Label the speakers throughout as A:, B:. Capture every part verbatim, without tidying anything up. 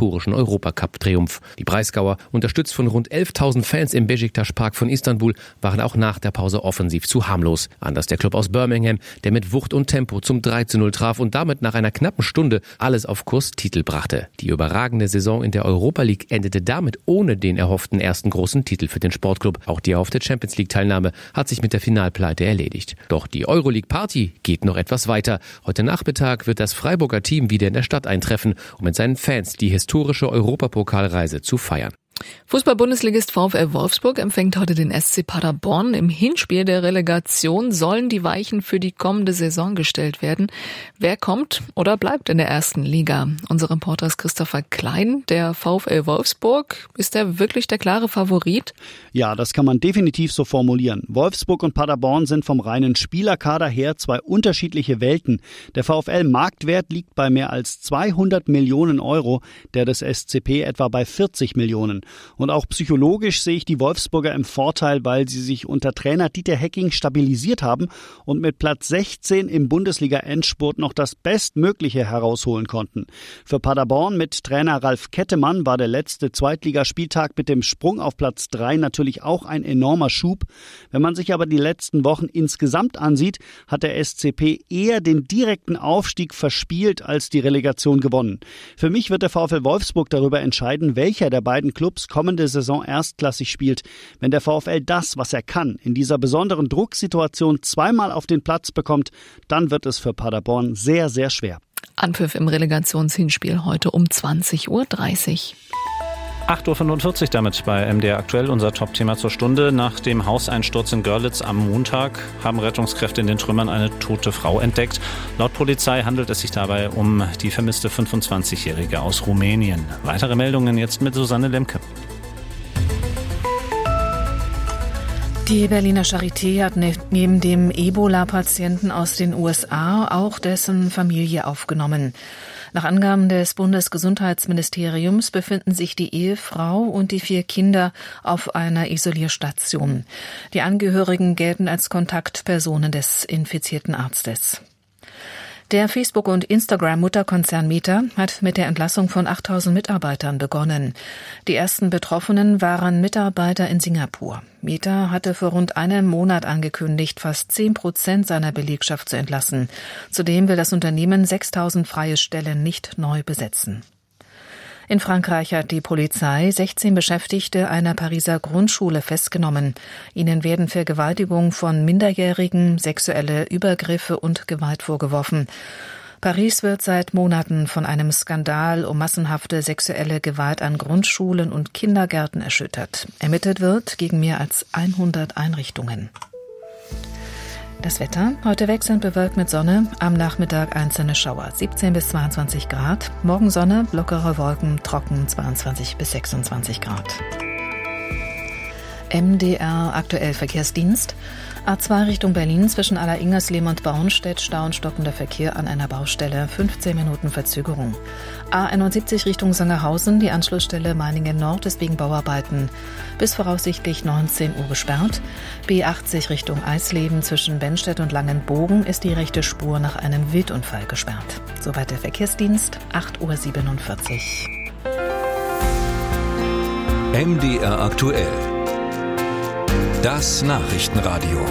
A: historischen Europacup-Triumph. Die Breisgauer, unterstützt von rund elftausend Fans im Beşiktaş-Park von Istanbul, waren auch nach der Pause offensiv zu harmlos. Anders der Club aus Birmingham, der mit Wucht und Tempo zum drei zu null traf und damit nach einer knappen Stunde alles auf Kurs Titel brachte. Die überragende Saison in der Europa League endete damit ohne den erhofften ersten großen Titel für den Sportclub. Auch die erhoffte Champions League-Teilnahme hat sich mit der Finalpleite erledigt. Doch die Euroleague-Party geht noch etwas weiter. Heute Nachmittag wird das Freiburger Team wieder in der Stadt eintreffen, um mit seinen Fans die historische Europapokalreise zu feiern.
B: Fußball-Bundesligist VfL Wolfsburg empfängt heute den S C Paderborn. Im Hinspiel der Relegation sollen die Weichen für die kommende Saison gestellt werden. Wer kommt oder bleibt in der ersten Liga? Unser Reporter ist Christopher Klein. Der VfL Wolfsburg, ist der wirklich der klare Favorit?
C: Ja, das kann man definitiv so formulieren. Wolfsburg und Paderborn sind vom reinen Spielerkader her zwei unterschiedliche Welten. Der VfL-Marktwert liegt bei mehr als zweihundert Millionen Euro, der des S C P etwa bei vierzig Millionen. Und auch psychologisch sehe ich die Wolfsburger im Vorteil, weil sie sich unter Trainer Dieter Hecking stabilisiert haben und mit Platz sechzehn im Bundesliga-Endspurt noch das Bestmögliche herausholen konnten. Für Paderborn mit Trainer Ralf Kettemann war der letzte Zweitligaspieltag mit dem Sprung auf Platz drei natürlich auch ein enormer Schub. Wenn man sich aber die letzten Wochen insgesamt ansieht, hat der S C P eher den direkten Aufstieg verspielt als die Relegation gewonnen. Für mich wird der VfL Wolfsburg darüber entscheiden, welcher der beiden Clubs kommende Saison erstklassig spielt. Wenn der VfL das, was er kann, in dieser besonderen Drucksituation zweimal auf den Platz bekommt, dann wird es für Paderborn sehr, sehr schwer.
B: Anpfiff im Relegationshinspiel heute um zwanzig Uhr dreißig.
D: acht Uhr fünfundvierzig damit bei M D R aktuell, unser Top-Thema zur Stunde. Nach dem Hauseinsturz in Görlitz am Montag haben Rettungskräfte in den Trümmern eine tote Frau entdeckt. Laut Polizei handelt es sich dabei um die vermisste fünfundzwanzigjährige aus Rumänien. Weitere Meldungen jetzt mit Susanne Lemke.
E: Die Berliner Charité hat neben dem Ebola-Patienten aus den U S A auch dessen Familie aufgenommen. Nach Angaben des Bundesgesundheitsministeriums befinden sich die Ehefrau und die vier Kinder auf einer Isolierstation. Die Angehörigen gelten als Kontaktpersonen des infizierten Arztes. Der Facebook- und Instagram-Mutterkonzern Meta hat mit der Entlassung von achttausend Mitarbeitern begonnen. Die ersten Betroffenen waren Mitarbeiter in Singapur. Meta hatte vor rund einem Monat angekündigt, fast zehn Prozent seiner Belegschaft zu entlassen. Zudem will das Unternehmen sechstausend freie Stellen nicht neu besetzen. In Frankreich hat die Polizei sechzehn Beschäftigte einer Pariser Grundschule festgenommen. Ihnen werden Vergewaltigung von Minderjährigen, sexuelle Übergriffe und Gewalt vorgeworfen. Paris wird seit Monaten von einem Skandal um massenhafte sexuelle Gewalt an Grundschulen und Kindergärten erschüttert. Ermittelt wird gegen mehr als hundert Einrichtungen. Das Wetter, heute wechselnd bewölkt mit Sonne, am Nachmittag einzelne Schauer, siebzehn bis zweiundzwanzig Grad, morgen Sonne, lockere Wolken, trocken, zweiundzwanzig bis sechsundzwanzig Grad. M D R aktuell Verkehrsdienst. A zwei Richtung Berlin zwischen Allersingersleben und Bornstedt, Stau und stockender Verkehr an einer Baustelle, fünfzehn Minuten Verzögerung. A einundsiebzig Richtung Sangerhausen, die Anschlussstelle Meiningen Nord ist wegen Bauarbeiten bis voraussichtlich neunzehn Uhr gesperrt. B achtzig Richtung Eisleben zwischen Bennstedt und Langenbogen ist die rechte Spur nach einem Wildunfall gesperrt. Soweit der Verkehrsdienst, acht Uhr siebenundvierzig.
F: M D R aktuell. Das Nachrichtenradio.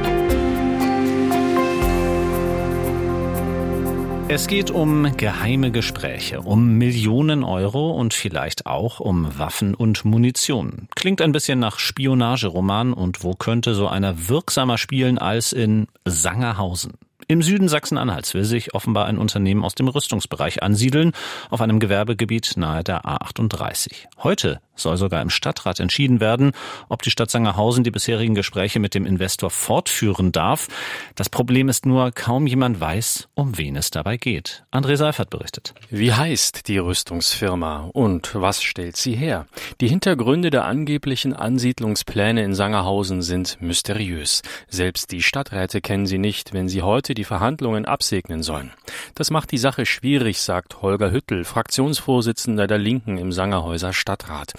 D: Es geht um geheime Gespräche, um Millionen Euro und vielleicht auch um Waffen und Munition. Klingt ein bisschen nach Spionageroman, und wo könnte so einer wirksamer spielen als in Sangerhausen? Im Süden Sachsen-Anhalts will sich offenbar ein Unternehmen aus dem Rüstungsbereich ansiedeln, auf einem Gewerbegebiet nahe der A achtunddreißig. Heute soll sogar im Stadtrat entschieden werden, ob die Stadt Sangerhausen die bisherigen Gespräche mit dem Investor fortführen darf. Das Problem ist nur, kaum jemand weiß, um wen es dabei geht. André Seifert berichtet.
G: Wie heißt die Rüstungsfirma und was stellt sie her? Die Hintergründe der angeblichen Ansiedlungspläne in Sangerhausen sind mysteriös. Selbst die Stadträte kennen sie nicht, wenn sie heute die Verhandlungen absegnen sollen. Das macht die Sache schwierig, sagt Holger Hüttel, Fraktionsvorsitzender der Linken im Sangerhäuser Stadtrat.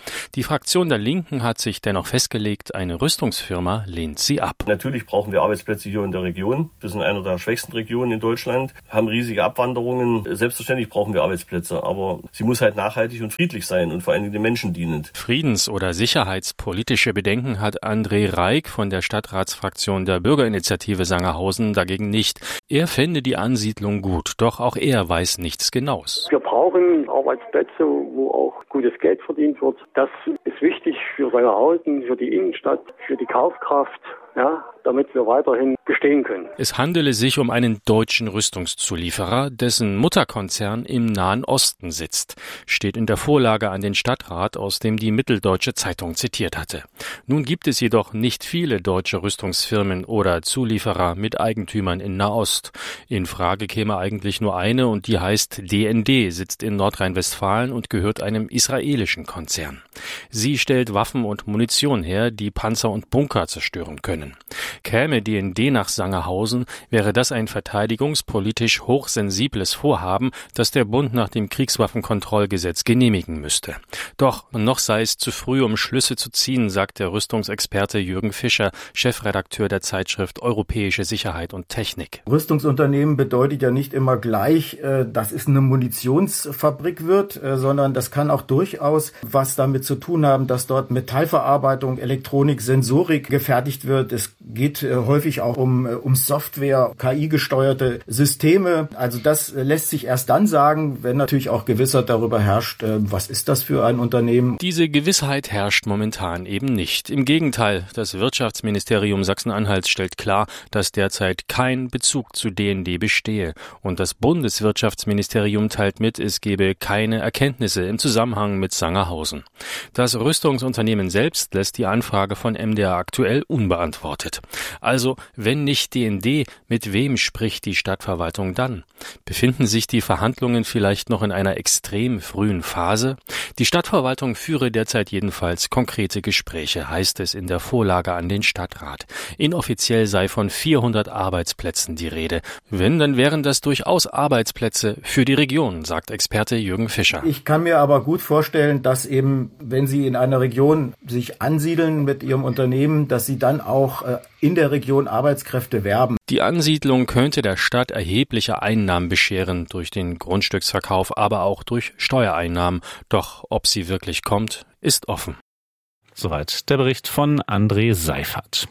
G: Die Fraktion der Linken hat sich dennoch festgelegt, eine Rüstungsfirma lehnt sie ab.
H: Natürlich brauchen wir Arbeitsplätze hier in der Region. Wir sind einer der schwächsten Regionen in Deutschland, haben riesige Abwanderungen. Selbstverständlich brauchen wir Arbeitsplätze, aber sie muss halt nachhaltig und friedlich sein und vor allen Dingen den Menschen dienend.
G: Friedens- oder sicherheitspolitische Bedenken hat André Reik von der Stadtratsfraktion der Bürgerinitiative Sangerhausen dagegen nicht. Er fände die Ansiedlung gut, doch auch er weiß nichts Genaues.
I: Wir brauchen Arbeitsplätze, wo auch gutes Geld verdient wird. Das ist wichtig für Sangerhausen, für die Innenstadt, für die Kaufkraft, ja, damit wir weiterhin bestehen können.
G: Es handele sich um einen deutschen Rüstungszulieferer, dessen Mutterkonzern im Nahen Osten sitzt, steht in der Vorlage an den Stadtrat, aus dem die Mitteldeutsche Zeitung zitiert hatte. Nun gibt es jedoch nicht viele deutsche Rüstungsfirmen oder Zulieferer mit Eigentümern in Nahost. In Frage käme eigentlich nur eine und die heißt D N D, sitzt in Nordrhein-Westfalen und gehört einem israelischen Konzern. Sie stellt Waffen und Munition her, die Panzer und Bunker zerstören können. Käme D N D nach Sangerhausen, wäre das ein verteidigungspolitisch hochsensibles Vorhaben, das der Bund nach dem Kriegswaffenkontrollgesetz genehmigen müsste. Doch noch sei es zu früh, um Schlüsse zu ziehen, sagt der Rüstungsexperte Jürgen Fischer, Chefredakteur der Zeitschrift Europäische Sicherheit und Technik.
J: Rüstungsunternehmen bedeutet ja nicht immer gleich, dass es eine Munitionsfabrik wird, sondern das kann auch durchaus was damit zu tun haben, dass dort Metallverarbeitung, Elektronik, Sensorik gefertigt wird. Es geht häufig auch um, um Software, K I-gesteuerte Systeme. Also das lässt sich erst dann sagen, wenn natürlich auch Gewissheit darüber herrscht, was ist das für ein Unternehmen.
G: Diese Gewissheit herrscht momentan eben nicht. Im Gegenteil, das Wirtschaftsministerium Sachsen-Anhalts stellt klar, dass derzeit kein Bezug zu D N D bestehe. Und das Bundeswirtschaftsministerium teilt mit, es gebe keine Erkenntnisse im Zusammenhang mit Sangerhausen. Das Rüstungsunternehmen selbst lässt die Anfrage von M D R aktuell unbeantwortet. Also, wenn nicht D N D, mit wem spricht die Stadtverwaltung dann? Befinden sich die Verhandlungen vielleicht noch in einer extrem frühen Phase? Die Stadtverwaltung führe derzeit jedenfalls konkrete Gespräche, heißt es in der Vorlage an den Stadtrat. Inoffiziell sei von vierhundert Arbeitsplätzen die Rede. Wenn, dann wären das durchaus Arbeitsplätze für die Region, sagt Experte Jürgen Fischer.
J: Ich kann mir aber gut vorstellen, dass eben, wenn Sie in einer Region sich ansiedeln mit Ihrem Unternehmen, dass Sie dann auch äh, in der Region Arbeitskräfte werben.
G: Die Ansiedlung könnte der Stadt erhebliche Einnahmen bescheren, durch den Grundstücksverkauf, aber auch durch Steuereinnahmen. Doch ob sie wirklich kommt, ist offen.
D: Soweit der Bericht von André Seifert.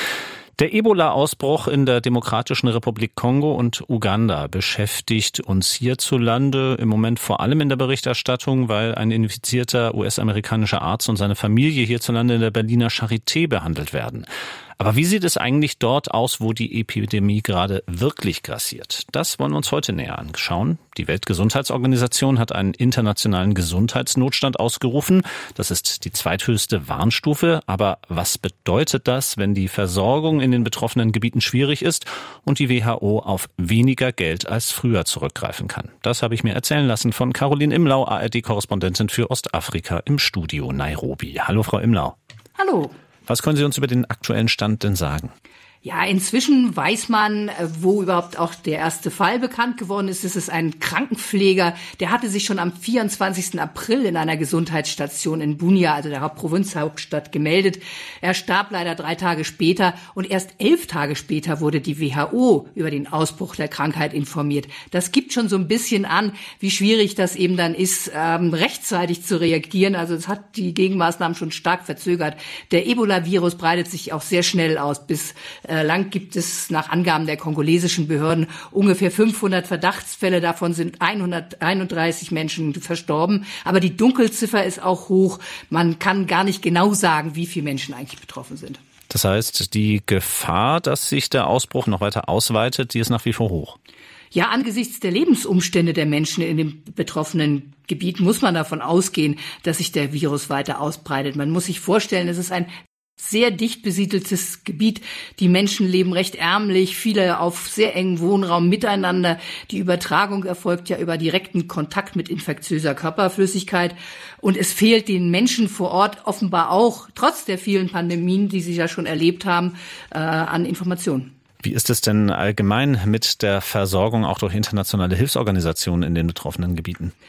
D: Der Ebola-Ausbruch in der Demokratischen Republik Kongo und Uganda beschäftigt uns hierzulande im Moment vor allem in der Berichterstattung, weil ein infizierter U S-amerikanischer Arzt und seine Familie hierzulande in der Berliner Charité behandelt werden. Aber wie sieht es eigentlich dort aus, wo die Epidemie gerade wirklich grassiert? Das wollen wir uns heute näher anschauen. Die Weltgesundheitsorganisation hat einen internationalen Gesundheitsnotstand ausgerufen. Das ist die zweithöchste Warnstufe. Aber was bedeutet das, wenn die Versorgung in den betroffenen Gebieten schwierig ist und die W H O auf weniger Geld als früher zurückgreifen kann? Das habe ich mir erzählen lassen von Caroline Imlau, A R D-Korrespondentin für Ostafrika im Studio Nairobi. Hallo, Frau Imlau.
K: Hallo.
D: Was können Sie uns über den aktuellen Stand denn sagen?
K: Ja, inzwischen weiß man, wo überhaupt auch der erste Fall bekannt geworden ist. Es ist ein Krankenpfleger, der hatte sich schon am vierundzwanzigsten April in einer Gesundheitsstation in Bunia, also der Hauptprovinzhauptstadt, gemeldet. Er starb leider drei Tage später und erst elf Tage später wurde die W H O über den Ausbruch der Krankheit informiert. Das gibt schon so ein bisschen an, wie schwierig das eben dann ist, ähm, rechtzeitig zu reagieren. Also es hat die Gegenmaßnahmen schon stark verzögert. Der Ebola-Virus breitet sich auch sehr schnell aus. Bis äh, lang gibt es nach Angaben der kongolesischen Behörden ungefähr fünfhundert Verdachtsfälle. Davon sind hunderteinunddreißig Menschen verstorben. Aber die Dunkelziffer ist auch hoch. Man kann gar nicht genau sagen, wie viele Menschen eigentlich betroffen sind.
D: Das heißt, die Gefahr, dass sich der Ausbruch noch weiter ausweitet, die ist nach wie vor hoch.
K: Ja, angesichts der Lebensumstände der Menschen in dem betroffenen Gebiet muss man davon ausgehen, dass sich der Virus weiter ausbreitet. Man muss sich vorstellen, es ist ein sehr dicht besiedeltes Gebiet. Die Menschen leben recht ärmlich, viele auf sehr engem Wohnraum miteinander. Die Übertragung erfolgt ja über direkten Kontakt mit infektiöser Körperflüssigkeit. Und es fehlt den Menschen vor Ort offenbar auch, trotz der vielen Pandemien, die sie ja schon erlebt haben, äh, an Informationen.
D: Wie ist es denn allgemein mit der Versorgung auch durch internationale Hilfsorganisationen in den betroffenen Gebieten?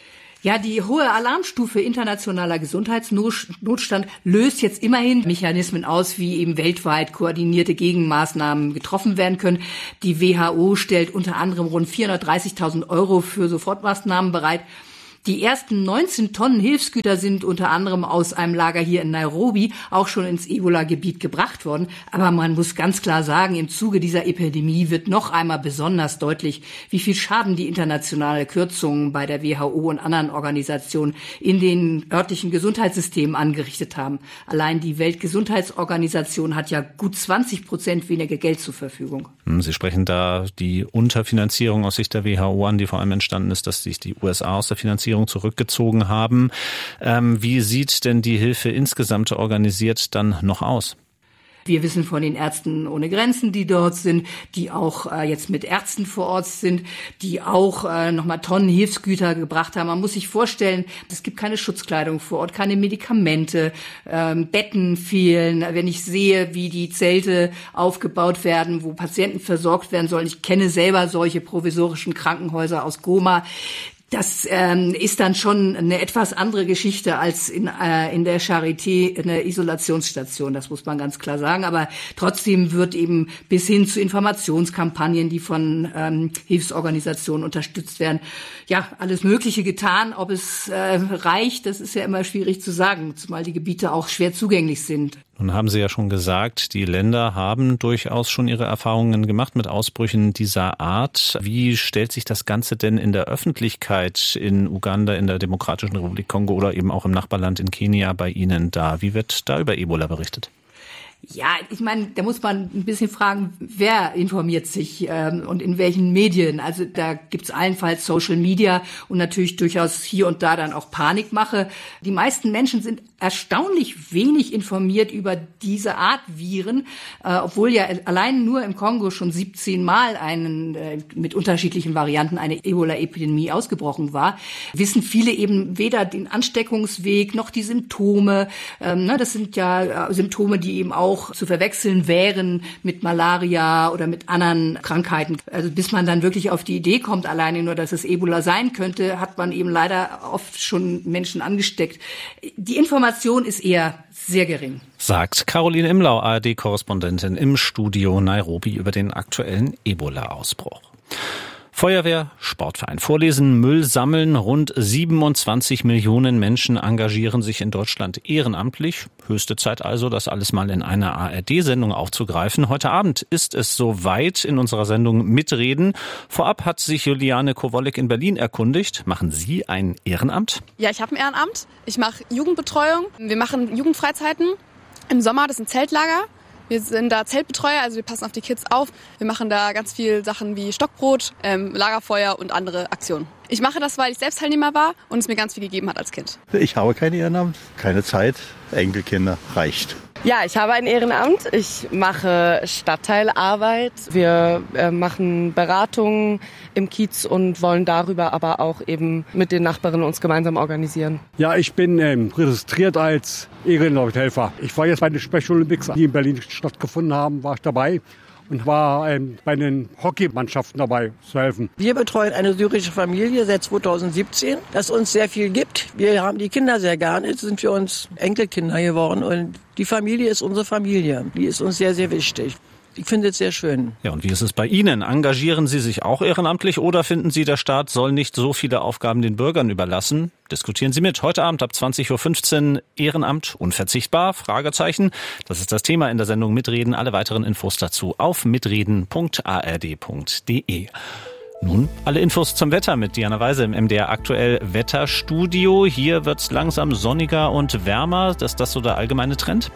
K: Ja, die hohe Alarmstufe internationaler Gesundheitsnotstand löst jetzt immerhin Mechanismen aus, wie eben weltweit koordinierte Gegenmaßnahmen getroffen werden können. Die W H O stellt unter anderem rund vierhundertdreißigtausend Euro für Sofortmaßnahmen bereit. Die ersten neunzehn Tonnen Hilfsgüter sind unter anderem aus einem Lager hier in Nairobi auch schon ins Ebola-Gebiet gebracht worden. Aber man muss ganz klar sagen, im Zuge dieser Epidemie wird noch einmal besonders deutlich, wie viel Schaden die internationale Kürzungen bei der W H O und anderen Organisationen in den örtlichen Gesundheitssystemen angerichtet haben. Allein die Weltgesundheitsorganisation hat ja gut zwanzig Prozent weniger Geld zur Verfügung.
D: Sie sprechen da die Unterfinanzierung aus Sicht der W H O an, die vor allem entstanden ist, dass sich die U S A aus der Finanzierung zurückgezogen haben. Ähm, wie sieht denn die Hilfe insgesamt organisiert dann noch aus?
K: Wir wissen von den Ärzten ohne Grenzen, die dort sind, die auch äh, jetzt mit Ärzten vor Ort sind, die auch äh, nochmal Tonnen Hilfsgüter gebracht haben. Man muss sich vorstellen, es gibt keine Schutzkleidung vor Ort, keine Medikamente, ähm, Betten fehlen. Wenn ich sehe, wie die Zelte aufgebaut werden, wo Patienten versorgt werden sollen, ich kenne selber solche provisorischen Krankenhäuser aus Goma. Das ähm, ist dann schon eine etwas andere Geschichte als in, äh, in der Charité eine Isolationsstation, das muss man ganz klar sagen. Aber trotzdem wird eben bis hin zu Informationskampagnen, die von ähm, Hilfsorganisationen unterstützt werden, ja, alles Mögliche getan. Ob es äh, reicht, das ist ja immer schwierig zu sagen, zumal die Gebiete auch schwer zugänglich sind.
D: Nun haben Sie ja schon gesagt, die Länder haben durchaus schon ihre Erfahrungen gemacht mit Ausbrüchen dieser Art. Wie stellt sich das Ganze denn in der Öffentlichkeit in Uganda, in der Demokratischen Republik Kongo oder eben auch im Nachbarland in Kenia bei Ihnen dar? Wie wird da über Ebola berichtet?
K: Ja, ich meine, da muss man ein bisschen fragen, wer informiert sich ähm, und in welchen Medien. Also da gibt's allenfalls Social Media und natürlich durchaus hier und da dann auch Panikmache. Die meisten Menschen sind erstaunlich wenig informiert über diese Art Viren, äh, obwohl ja allein nur im Kongo schon siebzehn Mal einen, äh, mit unterschiedlichen Varianten eine Ebola-Epidemie ausgebrochen war, wissen viele eben weder den Ansteckungsweg noch die Symptome. Ähm, ne, das sind ja äh, Symptome, die eben auch zu verwechseln wären mit Malaria oder mit anderen Krankheiten. Also bis man dann wirklich auf die Idee kommt, alleine nur, dass es Ebola sein könnte, hat man eben leider oft schon Menschen angesteckt. Die Information ist eher sehr gering.
D: Sagt Caroline Imlau, A R D-Korrespondentin im Studio Nairobi über den aktuellen Ebola-Ausbruch. Feuerwehr, Sportverein, Vorlesen, Müll sammeln. Rund siebenundzwanzig Millionen Menschen engagieren sich in Deutschland ehrenamtlich. Höchste Zeit also, das alles mal in einer A R D-Sendung aufzugreifen. Heute Abend ist es soweit in unserer Sendung Mitreden. Vorab hat sich Juliane Kowolek in Berlin erkundigt. Machen Sie ein Ehrenamt?
L: Ja, ich habe ein Ehrenamt. Ich mache Jugendbetreuung. Wir machen Jugendfreizeiten. Im Sommer, das sind Zeltlager. Wir sind da Zeltbetreuer, also wir passen auf die Kids auf. Wir machen da ganz viel Sachen wie Stockbrot, ähm, Lagerfeuer und andere Aktionen. Ich mache das, weil ich selbst Teilnehmer war und es mir ganz viel gegeben hat als Kind.
M: Ich habe kein Ehrenamt, keine Zeit, Enkelkinder, reicht.
N: Ja, ich habe ein Ehrenamt. Ich mache Stadtteilarbeit. Wir äh, machen Beratungen im Kiez und wollen darüber aber auch eben mit den Nachbarinnen uns gemeinsam organisieren.
O: Ja, ich bin ähm, registriert als Ehrenamthelfer. Ich war jetzt bei den Special Olympics, die in Berlin stattgefunden haben, war ich dabei. Und war ähm, bei den Hockeymannschaften dabei zu helfen.
P: Wir betreuen eine syrische Familie seit zweitausendsiebzehn, das uns sehr viel gibt. Wir haben die Kinder sehr gerne, jetzt sind für uns Enkelkinder geworden und die Familie ist unsere Familie. Die ist uns sehr, sehr wichtig. Ich finde es sehr schön.
D: Ja, und wie ist es bei Ihnen? Engagieren Sie sich auch ehrenamtlich oder finden Sie, der Staat soll nicht so viele Aufgaben den Bürgern überlassen? Diskutieren Sie mit. Heute Abend ab zwanzig Uhr fünfzehn Ehrenamt unverzichtbar? Fragezeichen. Das ist das Thema in der Sendung Mitreden. Alle weiteren Infos dazu auf mitreden punkt a r d punkt d e. Nun alle Infos zum Wetter mit Diana Weise im M D R Aktuell Wetterstudio. Hier wird's langsam sonniger und wärmer. Ist das so der allgemeine Trend?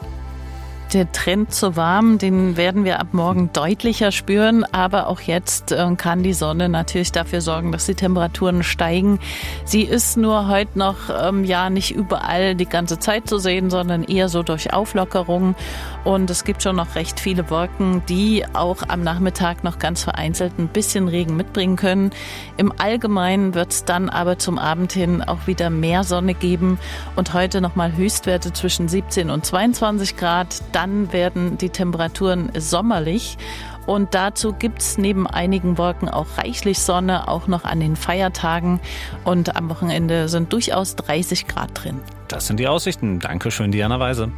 Q: Der Trend zu warm, den werden wir ab morgen deutlicher spüren. Aber auch jetzt äh, kann die Sonne natürlich dafür sorgen, dass die Temperaturen steigen. Sie ist nur heute noch ähm, ja nicht überall die ganze Zeit zu sehen, sondern eher so durch Auflockerungen. Und es gibt schon noch recht viele Wolken, die auch am Nachmittag noch ganz vereinzelt ein bisschen Regen mitbringen können. Im Allgemeinen wird es dann aber zum Abend hin auch wieder mehr Sonne geben. Und heute nochmal Höchstwerte zwischen siebzehn und zweiundzwanzig Grad. Dann werden die Temperaturen sommerlich Und dazu gibt's neben einigen Wolken auch reichlich Sonne, auch noch an den Feiertagen. Und am Wochenende sind durchaus dreißig Grad drin.
D: Das sind die Aussichten. Dankeschön, Diana Weise.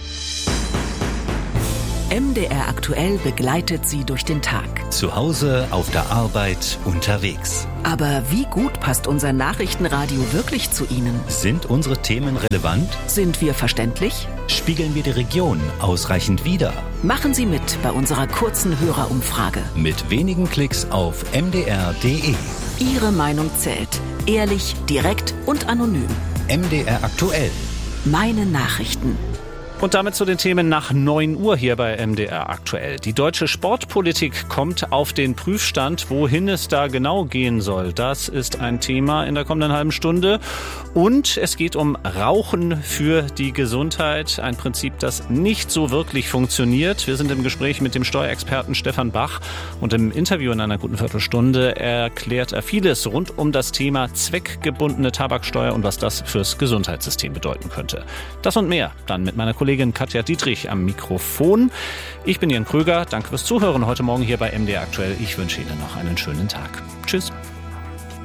R: M D R aktuell begleitet Sie durch den Tag.
S: Zu Hause, auf der Arbeit, unterwegs.
R: Aber wie gut passt unser Nachrichtenradio wirklich zu Ihnen?
S: Sind unsere Themen relevant?
R: Sind wir verständlich?
S: Spiegeln wir die Region ausreichend wider?
R: Machen Sie mit bei unserer kurzen Hörerumfrage.
S: Mit wenigen Klicks auf m d r punkt d e.
R: Ihre Meinung zählt. Ehrlich, direkt und anonym.
S: M D R aktuell.
R: Meine Nachrichten.
D: Und damit zu den Themen nach neun Uhr hier bei M D R aktuell. Die deutsche Sportpolitik kommt auf den Prüfstand. Wohin es da genau gehen soll, das ist ein Thema in der kommenden halben Stunde. Und es geht um Rauchen für die Gesundheit. Ein Prinzip, das nicht so wirklich funktioniert. Wir sind im Gespräch mit dem Steuerexperten Stefan Bach. Und im Interview in einer guten Viertelstunde erklärt er vieles rund um das Thema zweckgebundene Tabaksteuer und was das fürs Gesundheitssystem bedeuten könnte. Das und mehr dann mit meiner Kollegin Katja Dietrich am Mikrofon. Ich bin Jan Kröger. Danke fürs Zuhören heute Morgen hier bei M D R aktuell. Ich wünsche Ihnen noch einen schönen Tag. Tschüss.